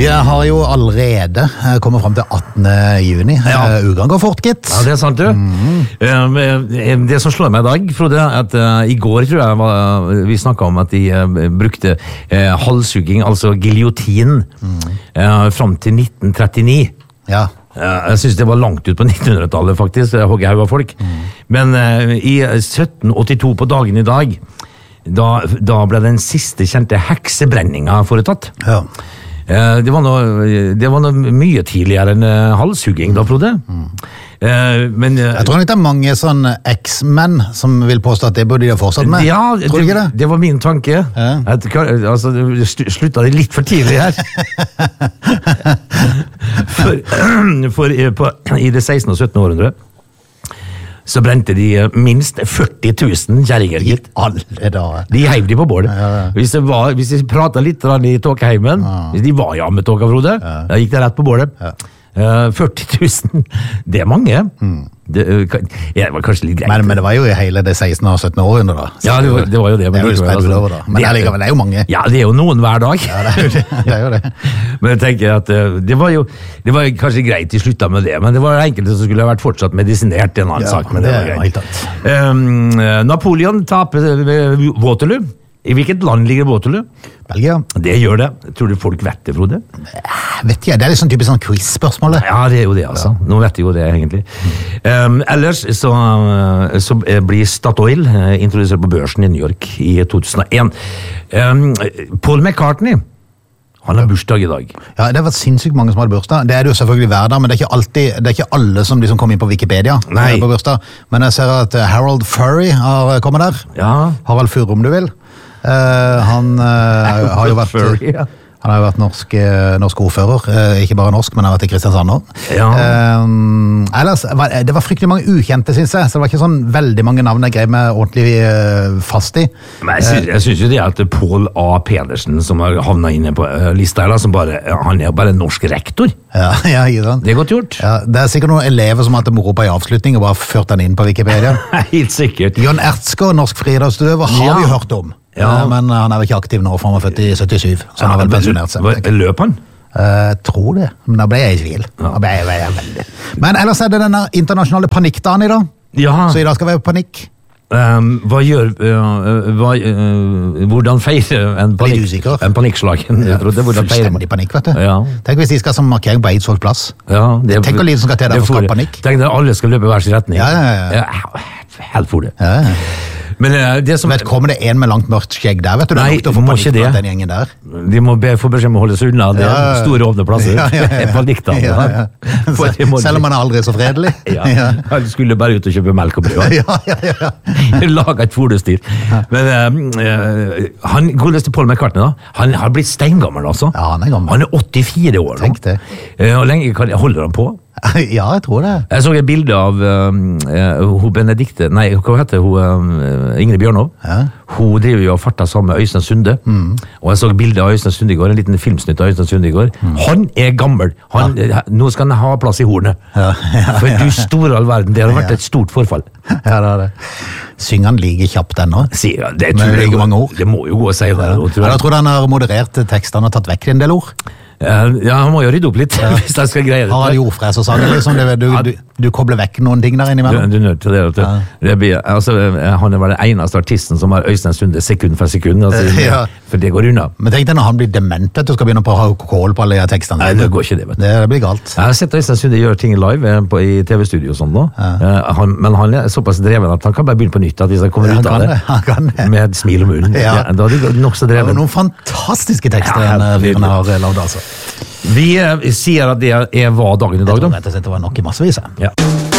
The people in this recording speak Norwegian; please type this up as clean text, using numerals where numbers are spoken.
Vi har jo allerede kommet frem til 18. juni. Uken går fort, gitt. Ja, det sant, du. Det som slår meg i dag, Frode, at i går tror jeg vi snakket om at de brukte halshugging, altså giljotin, frem til 1939. Ja. Jeg synes det var langt ut på 1900-tallet faktisk, hogge haug av folk. Men i 1782 på dagen i dag, da ble den siste kjente heksebrenninga foretatt. Ja. Det var noe mye tidligere enn halshugging da, Frode. Men jeg tror ikke det mange sånn eks-menn som vil påstå at det burde de ha fortsatt med. Ja, tror du ikke det? Det var min tanke. Altså, slutta det litt for tidlig her. for i det 16. og 17. århundre så brente de minst 40 000 kjerringer, gitt. Alle dager. De heiv de på bålet. Hvis de pratet litt i tåkeheimen, hvis de var med tåka, Frode, da gikk det rett på bålet. 40 000, det er mange. Det var kanskje litt greit. Men det var jo i hele det 16. og 17. århundre da. Ja, det var jo det. Det er jo spredt utover da. Men det er jo mange. Ja, det er jo noen hver dag. Ja, det er jo det. Men jeg tenker at det var kanskje greit de slutta med det, men det var enkelte som skulle ha vært fortsatt medisinert i en annen sak. Men det var greit. Napoleon taper Waterloo. I hvilket land ligger Waterloo? Belgia. Det gjør det. Tror du folk vet det, Frode? Vet jeg, det er litt sånn typisk sånn quiz-spørsmål. Ja, det er jo det, altså. Nå vet jeg jo det, egentlig. Ellers så blir Statoil introdusert på børsen i New York i 2001. Paul McCartney, han har bursdag i dag. Ja, det har vært sinnssykt mange som hadde bursdag. Det er det jo selvfølgelig hver dag, men det er ikke alle som liksom kommer inn på Wikipedia. Nei. På bursdag. Men jeg ser at Harold Furry har kommet der. Ja. Harald Furre, om du vil. Han har jo vært Furry, ja. Han har jo vært norsk ordfører, ikke bare norsk, men har vært i Kristiansand nå. Ja. Ellers, det var fryktelig mange ukjente, synes jeg, så det var ikke sånn veldig mange navn jeg grev meg ordentlig fast i. Men jeg synes jo det at Paul A. Pedersen, som har havnet inne på lista her, han er bare norsk rektor. Ja, ikke sant? Det er godt gjort. Ja, det er sikkert noen elever som har hatt moro på i avslutning og bare ført den inn på Wikipedia. Helt sikkert. Jon Ertsgaard, norsk friidrettsutøver, har vi hørt om. Ja, men han er vel ikke aktiv nå, for han var født i 77, så han har vel pensjonert seg. Løp han? Tror det, men da ble jeg i tvil. Da ble jeg veldig. Men ellers er det denne internasjonale panikkdagen i dag. Ja. Så i dag skal vi ha panikk. Hvordan feirer en panikkslagen? Ja, fullstendig panikk, vet du. Ja. Tenk hvis de skal som markering på Eidsvolls plass. Ja, tenk hvor lite som skal til der for å skape panikk. Tenk når alle skal løpe hver sin retning. Ja. Helt for det. Ja. Men det som... kommer det en med langt mørkt skjegg der, vet du? Nei, det må ikke det. Den gjengen der. De må få beskjed om å holde seg unna. Det er store åpne plasser. Panikk da. Selv om man er aldri så fredelig. Han skulle bare ut og kjøpe melk og brød. Laget et folestyr. Men godeste Paul McCartney da, han har blitt steingammel altså. Ja, han er gammel. Han er 84 år nå. Tenk det. Og lenge holder han på? Ja, jeg tror det. Jeg så et bilde av Benedikte, nei, hva heter hun, Ingrid Bjørnov. Ja. Hun driver jo og farta sammen med Øystein Sunde. Og jeg så et bilde av Øystein Sunde i går, en liten filmsnutt av Øystein Sunde i går. Han er gammel. Nå skal han ha plass i hornet. For du store all verden, det har vært et stort forfall. Ja, det er det. Synger han like kjapt ennå? Det må jo gå å si det. Jeg tror han har moderert tekstene og tatt vekk en del ord. Ja, han må jo rydde opp litt hvis jeg skal greie det. Har han jordfres og sanger liksom? Du kobler vekk noen ting der innimellom? Du er nødt til det. Han er vel den eneste artisten som har Øystein Sunde sekund for sekund, for det går unna. Men tenk deg når han blir dement, at du skal begynne på å ha kål på alle tekstene. Nei, det går ikke det, vet du. Det blir galt. Jeg har sett Øystein Sunde gjøre ting live i TV-studio og sånn nå, men han er såpass dreven at han kan bare begynne på nytt, at hvis han kommer ut av det med et smil om munnen. Da er det nok så dreven. Det er noen fantastiske tekster han har lavet, altså. Vi sier at det var dagen i dag, da. Jeg tror rett og slett det var nok i massevis. Ja.